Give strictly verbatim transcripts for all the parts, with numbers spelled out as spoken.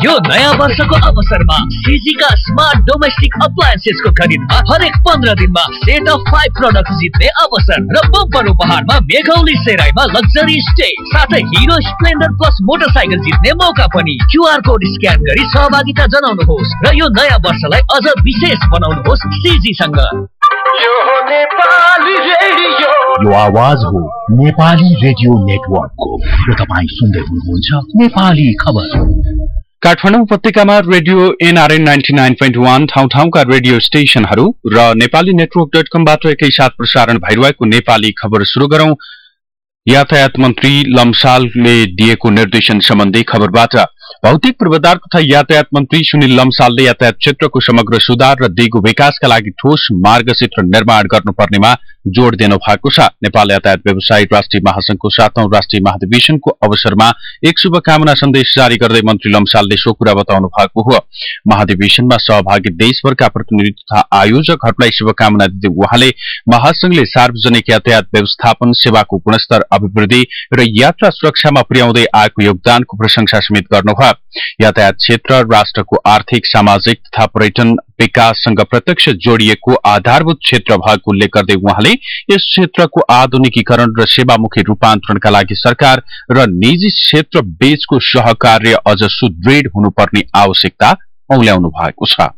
यो नयाँ वर्षको अवसरमा सीजीका स्मार्ट डोमेस्टिक अप्लायन्सेसको खरिदमा हरेक पन्ध्र दिनमा सेट अफ फाइभ प्रोडक्ट जित्ने अवसर र बम्पर उपहारमा मेघौली सेराईमा लग्जरी स्टे साथै हिरो स्प्लेन्डर प्लस मोटरसाइकल जित्ने मौका पनि। क्यूआर कोड स्क्यान गरी सहभागिता जनाउनुहोस् र यो नयाँ वर्षलाई अझ विशेष बनाउनुहोस् सीजीसँग। यो आवाज हो नेपाली रेडियो नेटवर्कको र तपाईँ सुन्दै हुनुहुन्छ नेपाली खबर। काठमाडौँ उपत्यकामा radio NRN ninety nine point one ठाउँ ठाउँका रेडियो स्टेशनहरू र नेपाली नेटवर्क डट कमबाट एकैसाथ प्रसारण भइरहेको नेपाली खबर सुरु गरौं। यातायात मन्त्री लम्सालले दिएको निर्देशन सम्बन्धी खबरबाट। भौतिक पूर्वाधार तथा यातायात मन्त्री सुनिल लम्सालले यातायात क्षेत्रको समग्र सुधार र दिगो विकासका लागि ठोस मार्गचित्र निर्माण गर्नुपर्नेमा जोड़ दिनु भएको छ। नेपाल यातायात व्यवसायी राष्ट्रिय महासंघको सातौं राष्ट्रिय महाधिवेशनको अवसरमा एक शुभकामना सन्देश जारी गर्दै मन्त्री लम्सालले सो कुरा बताउनु भएको हो। महाधिवेशनमा सहभागी देशभरका प्रतिनिधि तथा आयोजकहरूलाई शुभकामना दिँदै उहाँले महासंघले सार्वजनिक यातायात व्यवस्थापन, सेवाको गुणस्तर, अभिवृद्धि र यात्रा सुरक्षामा पुर्याउँदै आएको योगदानको प्रशंसा समेत गर्नुभयो। यातायात क्षेत्र राष्ट्रको आर्थिक, सामाजिक तथा पर्यटन विकाससँग प्रत्यक्ष जोडिएको आधारभूत क्षेत्र भएको उल्लेख गर्दै उहाँले यस क्षेत्रको आधुनिकीकरण र सेवामुखी रूपान्तरणका लागि सरकार र निजी क्षेत्र बीचको सहकार्य अझ सुदृढ हुनुपर्ने आवश्यकता औल्याउनु भएको छ।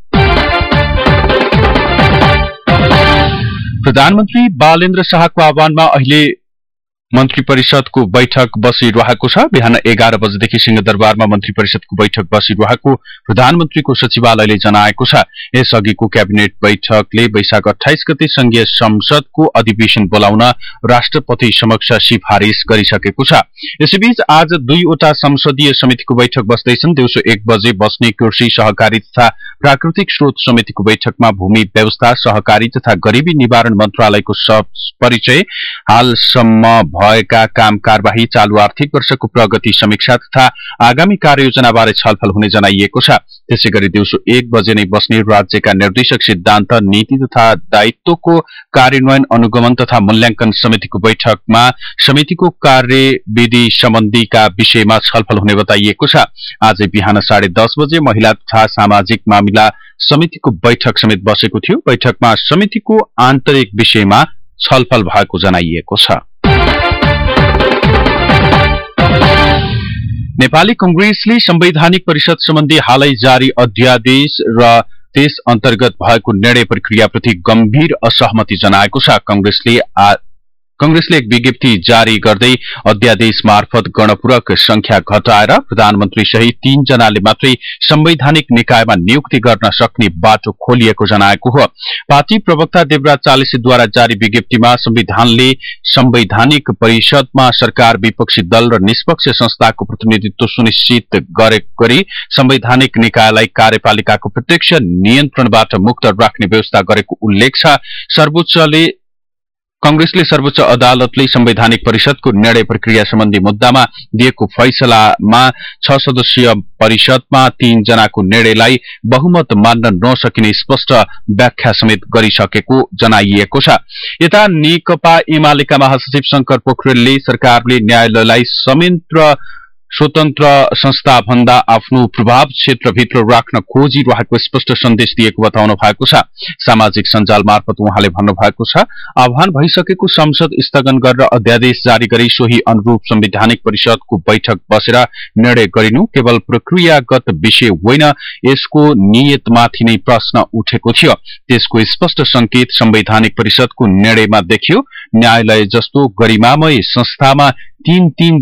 प्रधानमन्त्री बालेन्द्र शाहको आह्वानमा अहिले मन्त्री परिषदको बैठक बसिरहेको छ। बिहान एघार बजेदेखि सिंहदरबारमा मन्त्री परिषदको बैठक बसिरहेको प्रधानमन्त्रीको सचिवालयले जनाएको छ। यसअघिको क्याबिनेट बैठकले वैशाख अठाइस गते संघीय संसदको अधिवेशन बोलाउन राष्ट्रपति समक्ष सिफारिश गरिसकेको छ। यसैबीच आज दुईवटा संसदीय समितिको बैठक बस्दैछन्। दिउँसो एक बजे बस्ने कृषि, सहकारी तथा प्राकृतिक स्रोत समितिको बैठकमा भूमि व्यवस्था, सहकारी तथा गरीबी निवारण मन्त्रालयको परिचय, हालसम्म भएका काम कारबाही, चालू आर्थिक वर्षको प्रगति समीक्षा तथा आगामी कार्ययोजनाबारे छलफल हुने जनाइएको छ। त्यसैगरी दिउँसो एक बजे नै बस्ने राज्यका निर्देशक सिद्धान्त, नीति तथा दायित्वको कार्यान्वयन, अनुगमन तथा मूल्याङ्कन समितिको बैठकमा समितिको कार्यविधि सम्बन्धीका विषयमा छलफल हुने बताइएको छ। आज बिहान साढे दस बजे महिला तथा सामाजिक मामिला समितिको बैठक समेत बसेको थियो। बैठकमा समितिको आन्तरिक विषयमा छलफल भएको जनाइएको छ। नेपाली कंग्रेसले संवैधानिक परिषद सम्बन्धी हालै जारी अध्यादेश र त्यस अन्तर्गत भएको निर्णय प्रक्रियाप्रति गम्भीर असहमति जनाएको छ। कंग्रेसले कंग्रेसले एक विज्ञप्ति जारी गर्दै अध्यादेश मार्फत गणपूरक संख्या घटाएर प्रधानमन्त्री सहित तीन जनाले मात्रै संवैधानिक निकायमा नियुक्ति गर्न सक्ने बाटो खोलिएको जनाएको हो। पार्टी प्रवक्ता देवराज चालिसेद्वारा जारी विज्ञप्तिमा संविधानले संवैधानिक परिषदमा सरकार, विपक्षी दल र निष्पक्ष संस्थाको प्रतिनिधित्व सुनिश्चित गरी संवैधानिक निकायलाई कार्यपालिकाको प्रत्यक्ष नियन्त्रणबाट मुक्त राख्ने व्यवस्था गरेको उल्लेख छ। सर्वोच्चले कंग्रेसले सर्वोच्च अदालतले संवैधानिक परिषदको निर्णय प्रक्रिया सम्बन्धी मुद्दामा दिएको फैसलामा छ सदस्यीय परिषदमा तीन जनाको निर्णयलाई बहुमत मान्न नसकिने स्पष्ट व्याख्या समेत गरिसकेको जनाइएको छ। यता नेकपा एमालेका महासचिव शंकर पोखरेलले सरकारले न्यायालयलाई संयन्त्र स्वतन्त्र संस्था भन्दा आफ्नो प्रभाव क्षेत्रभित्र राख्न खोजिरहेको स्पष्ट सन्देश दिएको बताउनु भएको छ। सामाजिक सञ्जाल मार्फत उहाँले भन्नुभएको छ, आह्वान भइसकेको संसद स्थगन गरेर अध्यादेश जारी गरी सोही अनुरूप संवैधानिक परिषदको बैठक बसेर निर्णय गरिनु केवल प्रक्रियागत विषय होइन, यसको नियतमाथि नै प्रश्न उठेको थियो। त्यसको स्पष्ट संकेत संवैधानिक परिषदको निर्णयमा देखियो। न्यायालय जस्तो गरिमामय संस्थामा तीन तीन